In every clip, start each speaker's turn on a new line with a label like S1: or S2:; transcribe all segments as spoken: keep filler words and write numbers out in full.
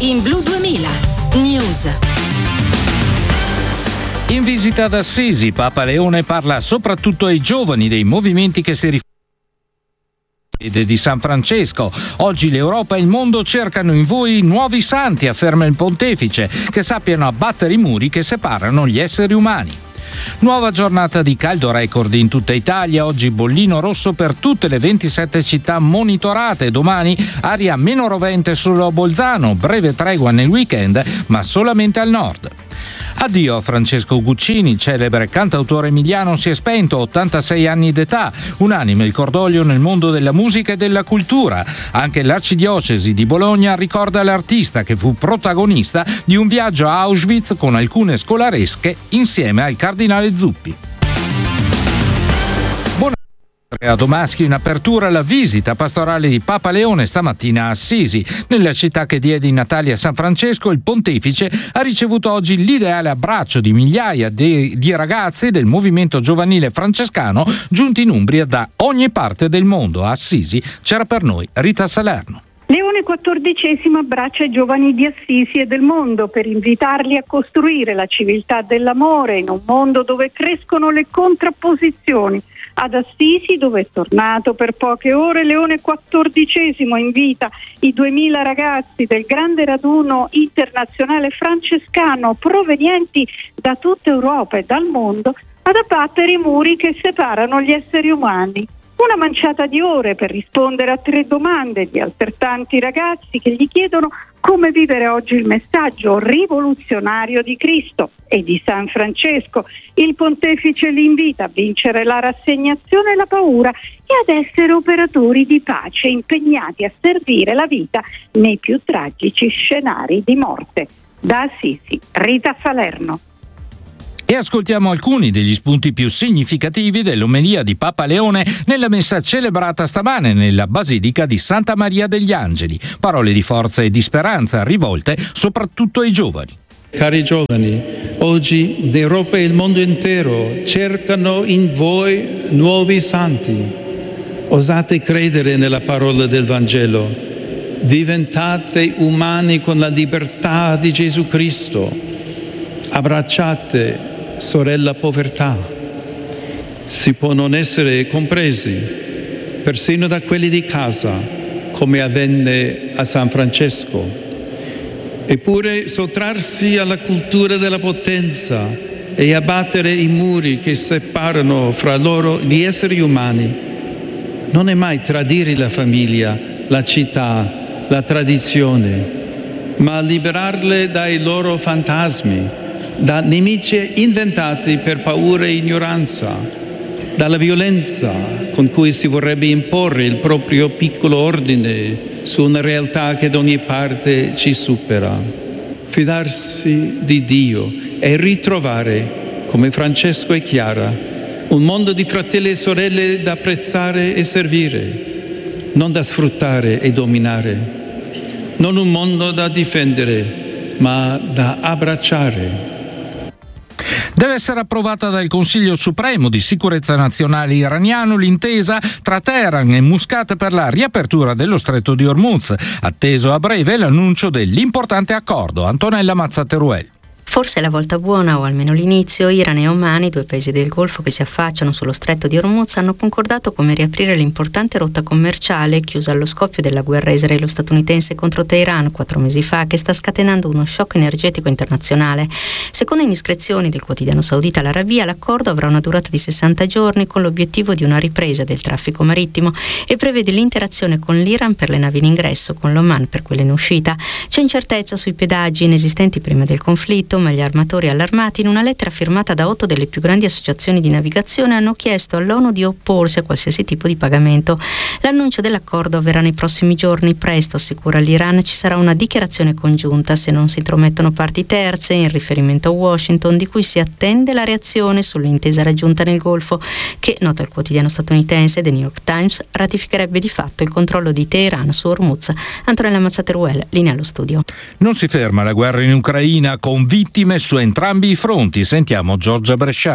S1: In Blu duemila News.
S2: In visita ad Assisi, Papa Leone parla soprattutto ai giovani dei movimenti che si riferiscono di San Francesco. Oggi l'Europa e il mondo cercano in voi nuovi santi, afferma il pontefice, che sappiano abbattere i muri che separano gli esseri umani. Nuova giornata di caldo record in tutta Italia, oggi bollino rosso per tutte le ventisette città monitorate, domani aria meno rovente solo a Bolzano, breve tregua nel weekend ma solamente al nord. Addio a Francesco Guccini, celebre cantautore emiliano, si è spento, ottantasei anni d'età, unanime il cordoglio nel mondo della musica e della cultura. Anche l'arcidiocesi di Bologna ricorda l'artista che fu protagonista di un viaggio a Auschwitz con alcune scolaresche insieme al cardinale Zuppi. A Domaschi in apertura la visita pastorale di Papa Leone stamattina a Assisi. Nella città che diede i natali a San Francesco, il pontefice ha ricevuto oggi l'ideale abbraccio di migliaia di, di ragazzi del movimento giovanile francescano giunti in Umbria da ogni parte del mondo. A Assisi c'era per noi Rita Salerno.
S3: Leone quattordicesimo abbraccia i giovani di Assisi e del mondo per invitarli a costruire la civiltà dell'amore in un mondo dove crescono le contrapposizioni. Ad Assisi, dove è tornato per poche ore, Leone quattordicesimo invita i duemila ragazzi del grande raduno internazionale francescano provenienti da tutta Europa e dal mondo ad abbattere i muri che separano gli esseri umani. Una manciata di ore per rispondere a tre domande di altrettanti ragazzi che gli chiedono come vivere oggi il messaggio rivoluzionario di Cristo e di San Francesco. Il pontefice li invita a vincere la rassegnazione e la paura e ad essere operatori di pace impegnati a servire la vita nei più tragici scenari di morte. Da Assisi, Rita Salerno.
S2: E ascoltiamo alcuni degli spunti più significativi dell'omelia di Papa Leone nella messa celebrata stamane nella Basilica di Santa Maria degli Angeli. Parole di forza e di speranza rivolte soprattutto ai giovani.
S4: Cari giovani, oggi l'Europa e il mondo intero cercano in voi nuovi santi. Osate credere nella parola del Vangelo. Diventate umani con la libertà di Gesù Cristo. Abbracciate sorella povertà. Si può non essere compresi, persino da quelli di casa, come avvenne a San Francesco. Eppure sottrarsi alla cultura della potenza e abbattere i muri che separano fra loro gli esseri umani non è mai tradire la famiglia, la città, la tradizione, ma liberarle dai loro fantasmi, da nemici inventati per paura e ignoranza, dalla violenza con cui si vorrebbe imporre il proprio piccolo ordine su una realtà che da ogni parte ci supera. Fidarsi di Dio e ritrovare, come Francesco e Chiara, un mondo di fratelli e sorelle da apprezzare e servire, non da sfruttare e dominare, non un mondo da difendere, ma da abbracciare.
S2: Deve essere approvata dal Consiglio Supremo di Sicurezza Nazionale iraniano l'intesa tra Teheran e Muscat per la riapertura dello Stretto di Hormuz. Atteso a breve l'annuncio dell'importante accordo. Antonella Mazzateruel.
S5: Forse è la volta buona, o almeno l'inizio. Iran e Oman, i due paesi del Golfo che si affacciano sullo stretto di Hormuz, hanno concordato come riaprire l'importante rotta commerciale chiusa allo scoppio della guerra israelo-statunitense contro Teheran quattro mesi fa, che sta scatenando uno shock energetico internazionale. Secondo indiscrezioni del quotidiano saudita l'Arabia, l'accordo avrà una durata di sessanta giorni con l'obiettivo di una ripresa del traffico marittimo e prevede l'interazione con l'Iran per le navi in ingresso, con l'Oman per quelle in uscita. C'è incertezza sui pedaggi inesistenti prima del conflitto, ma gli armatori allarmati, in una lettera firmata da otto delle più grandi associazioni di navigazione, hanno chiesto all'ONU di opporsi a qualsiasi tipo di pagamento. L'annuncio dell'accordo avverrà nei prossimi giorni. Presto, assicura l'Iran, ci sarà una dichiarazione congiunta se non si intromettono parti terze, in riferimento a Washington, di cui si attende la reazione sull'intesa raggiunta nel Golfo, che, nota il quotidiano statunitense The New York Times, ratificherebbe di fatto il controllo di Teheran su Hormuz. Antonella Mazzateruel, linea allo studio.
S2: Non si ferma la guerra in Ucraina, con vittime su entrambi i fronti. Sentiamo Giorgia Bresciani.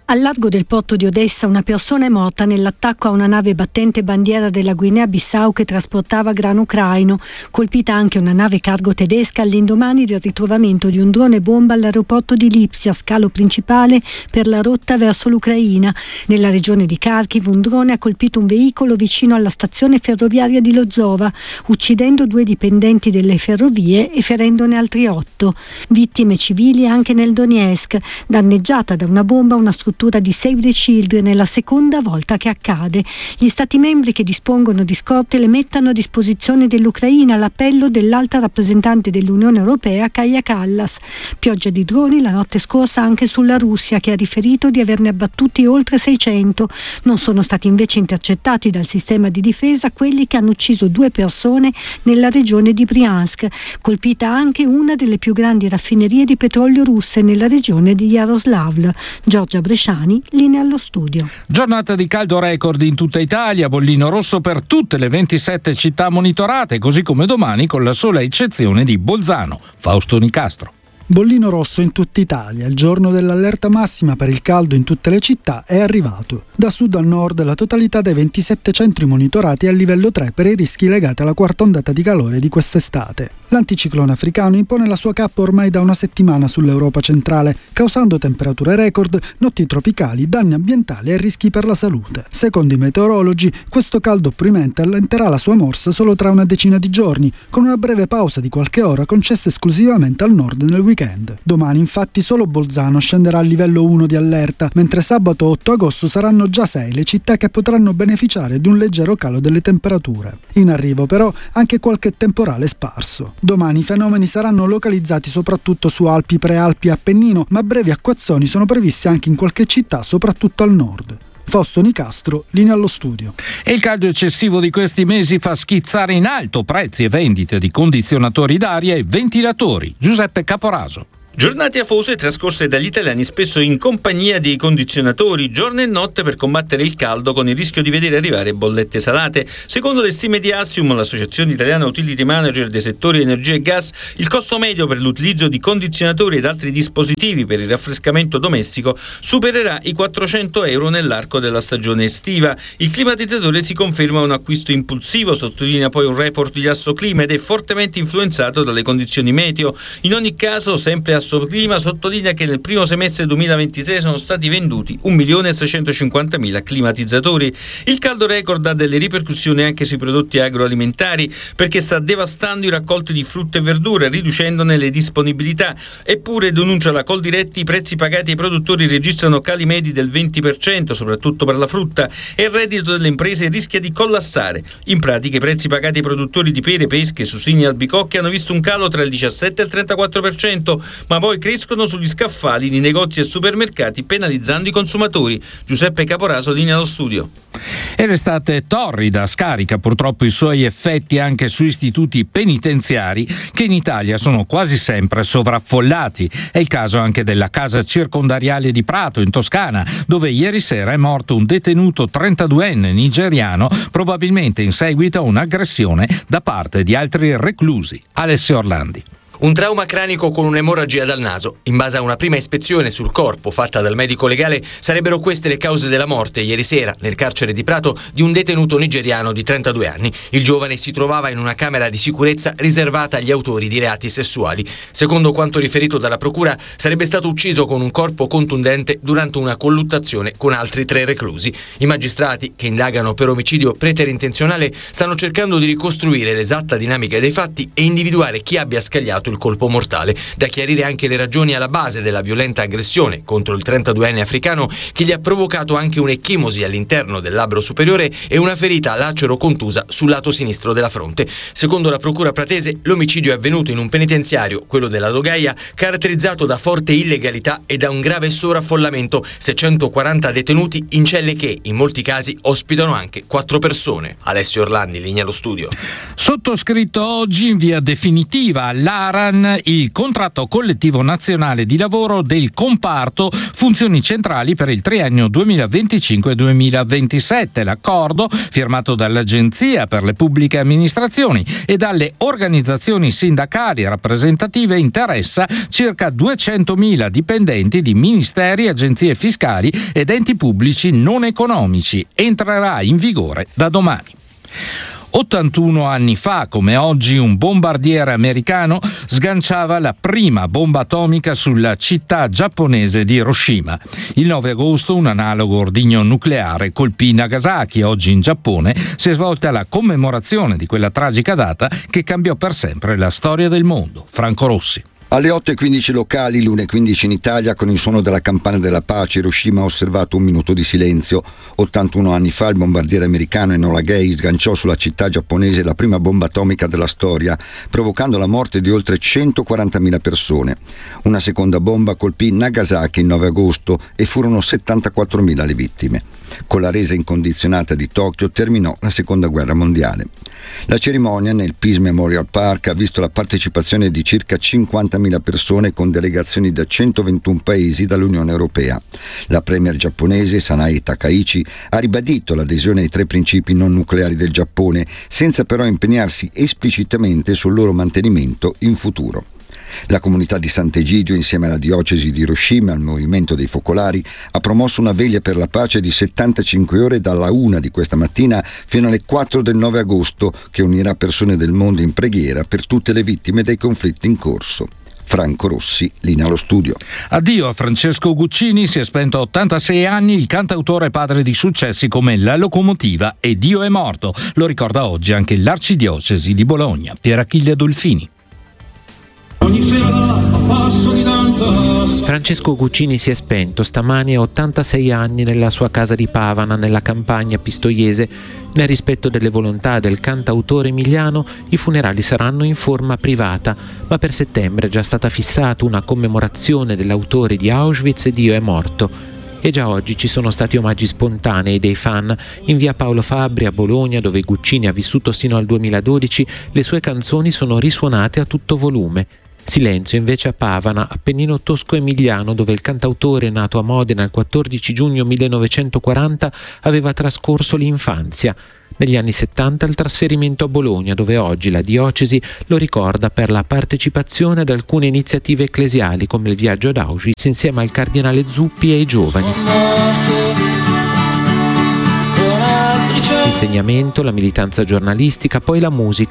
S6: Al largo del porto di Odessa una persona è morta nell'attacco a una nave battente bandiera della Guinea-Bissau che trasportava grano ucraino. Colpita anche una nave cargo tedesca all'indomani del ritrovamento di un drone bomba all'aeroporto di Lipsia, scalo principale per la rotta verso l'Ucraina. Nella regione di Kharkiv un drone ha colpito un veicolo vicino alla stazione ferroviaria di Lozova, uccidendo due dipendenti delle ferrovie e ferendone altri otto. Vittime civili anche nel Donetsk, danneggiata da una bomba una struttura di Save the Children. È la seconda volta che accade. Gli Stati membri che dispongono di scorte le mettano a disposizione dell'Ucraina all'appello dell'alta rappresentante dell'Unione Europea Kaja Kallas. Pioggia di droni la notte scorsa anche sulla Russia, che ha riferito di averne abbattuti oltre seicento. Non sono stati invece intercettati dal sistema di difesa quelli che hanno ucciso due persone nella regione di Briansk, colpita anche una delle più grandi raffinerie di petrolio russe nella regione di Yaroslavl. Giorgia Bresciani, linea allo studio.
S2: Giornata di caldo record in tutta Italia, bollino rosso per tutte le ventisette città monitorate, così come domani con la sola eccezione di Bolzano. Fausto Nicastro.
S7: Bollino rosso in tutta Italia, il giorno dell'allerta massima per il caldo in tutte le città è arrivato. Da sud a nord la totalità dei ventisette centri monitorati è a livello tre per i rischi legati alla quarta ondata di calore di quest'estate. L'anticiclone africano impone la sua cappa ormai da una settimana sull'Europa centrale, causando temperature record, notti tropicali, danni ambientali e rischi per la salute. Secondo i meteorologi, questo caldo opprimente allenterà la sua morsa solo tra una decina di giorni, con una breve pausa di qualche ora concessa esclusivamente al nord nel weekend. Domani infatti solo Bolzano scenderà a livello uno di allerta, mentre sabato otto agosto saranno già sei le città che potranno beneficiare di un leggero calo delle temperature. In arrivo però anche qualche temporale sparso. Domani i fenomeni saranno localizzati soprattutto su Alpi, Prealpi e Appennino, ma brevi acquazzoni sono previsti anche in qualche città, soprattutto al nord. Fausto Nicastro, linea allo studio.
S2: E il caldo eccessivo di questi mesi fa schizzare in alto prezzi e vendite di condizionatori d'aria e ventilatori. Giuseppe Caporaso.
S8: Giornate afose trascorse dagli italiani spesso in compagnia di condizionatori, giorno e notte per combattere il caldo con il rischio di vedere arrivare bollette salate. Secondo le stime di Assium, l'associazione italiana utility manager dei settori energia e gas, il costo medio per l'utilizzo di condizionatori ed altri dispositivi per il raffrescamento domestico supererà i quattrocento euro nell'arco della stagione estiva. Il climatizzatore si conferma un acquisto impulsivo, sottolinea poi un report di Assoclima, ed è fortemente influenzato dalle condizioni meteo. In ogni caso, sempre Assoclima sottolinea che nel primo semestre duemilaventisei sono stati venduti un milione seicentocinquantamila climatizzatori. Il caldo record ha delle ripercussioni anche sui prodotti agroalimentari, perché sta devastando i raccolti di frutta e verdura, riducendone le disponibilità. Eppure, denuncia la Coldiretti, i prezzi pagati ai produttori registrano cali medi del venti per cento, soprattutto per la frutta, e il reddito delle imprese rischia di collassare. In pratica, i prezzi pagati ai produttori di pere, pesche, susini e albicocche hanno visto un calo tra il diciassette e il trentaquattro per cento, ma poi crescono sugli scaffali di negozi e supermercati, penalizzando i consumatori. Giuseppe Caporaso, linea allo studio.
S2: E l'estate torrida scarica purtroppo i suoi effetti anche su istituti penitenziari che in Italia sono quasi sempre sovraffollati. È il caso anche della casa circondariale di Prato in Toscana, dove ieri sera è morto un detenuto trentaduenne nigeriano, probabilmente in seguito a un'aggressione da parte di altri reclusi. Alessio Orlandi.
S9: Un trauma cranico con un'emorragia dal naso. In base a una prima ispezione sul corpo fatta dal medico legale, sarebbero queste le cause della morte ieri sera nel carcere di Prato di un detenuto nigeriano di trentadue anni. Il giovane si trovava in una camera di sicurezza riservata agli autori di reati sessuali. Secondo quanto riferito dalla procura, sarebbe stato ucciso con un corpo contundente durante una colluttazione con altri tre reclusi. I magistrati, che indagano per omicidio preterintenzionale, stanno cercando di ricostruire l'esatta dinamica dei fatti e individuare chi abbia scagliato il colpo mortale. Da chiarire anche le ragioni alla base della violenta aggressione contro il trentaduenne africano, che gli ha provocato anche un'ecchimosi all'interno del labbro superiore e una ferita lacero contusa sul lato sinistro della fronte. Secondo la procura pratese, l'omicidio è avvenuto in un penitenziario, quello della Dogaia, caratterizzato da forte illegalità e da un grave sovraffollamento, seicentoquaranta detenuti in celle che in molti casi ospitano anche quattro persone. Alessio Orlandi, linea allo studio.
S2: Sottoscritto oggi in via definitiva l'A R A Ceran il contratto collettivo nazionale di lavoro del comparto funzioni centrali per il triennio duemilaventicinque duemilaventisette. L'accordo, firmato dall'Agenzia per le pubbliche amministrazioni e dalle organizzazioni sindacali rappresentative, interessa circa duecentomila dipendenti di ministeri, agenzie fiscali ed enti pubblici non economici. Entrerà in vigore da domani. ottantuno anni fa, come oggi, un bombardiere americano sganciava la prima bomba atomica sulla città giapponese di Hiroshima. Il nove agosto un analogo ordigno nucleare colpì Nagasaki. Oggi in Giappone si è svolta la commemorazione di quella tragica data che cambiò per sempre la storia del mondo. Franco Rossi.
S10: Alle otto e quindici locali, l'una e quindici in Italia, con il suono della campana della pace, Hiroshima ha osservato un minuto di silenzio. ottantuno anni fa il bombardiere americano Enola Gay sganciò sulla città giapponese la prima bomba atomica della storia, provocando la morte di oltre centoquarantamila persone. Una seconda bomba colpì Nagasaki il nove agosto e furono settantaquattromila le vittime. Con la resa incondizionata di Tokyo terminò la seconda guerra mondiale. La cerimonia nel Peace Memorial Park ha visto la partecipazione di circa cinquantamila persone con delegazioni da centoventuno paesi dall'Unione Europea. La premier giapponese Sanae Takaichi ha ribadito l'adesione ai tre principi non nucleari del Giappone, senza però impegnarsi esplicitamente sul loro mantenimento in futuro. La comunità di Sant'Egidio, insieme alla diocesi di Hiroshima e al movimento dei focolari, ha promosso una veglia per la pace di settantacinque ore dalla una di questa mattina fino alle quattro del nove agosto, che unirà persone del mondo in preghiera per tutte le vittime dei conflitti in corso. Franco Rossi, linea allo studio.
S2: Addio a Francesco Guccini, si è spento a ottantasei anni, il cantautore padre di successi come La Locomotiva e Dio è morto. Lo ricorda oggi anche l'arcidiocesi di Bologna. Pier Achille Dolfini.
S11: Francesco Guccini si è spento stamani a ottantasei anni nella sua casa di Pavana, nella campagna pistoiese. Nel rispetto delle volontà del cantautore emiliano, i funerali saranno in forma privata, ma per settembre è già stata fissata una commemorazione dell'autore di Auschwitz e Dio è morto. E già oggi ci sono stati omaggi spontanei dei fan. In via Paolo Fabbri a Bologna, dove Guccini ha vissuto sino al duemiladodici, le sue canzoni sono risuonate a tutto volume. Silenzio invece a Pavana, Appennino tosco-emiliano, dove il cantautore, nato a Modena il quattordici giugno millenovecentoquaranta, aveva trascorso l'infanzia. Negli anni settanta il trasferimento a Bologna, dove oggi la diocesi lo ricorda per la partecipazione ad alcune iniziative ecclesiali come il viaggio ad Auschwitz insieme al cardinale Zuppi e ai giovani. L'insegnamento, la militanza giornalistica, poi la musica.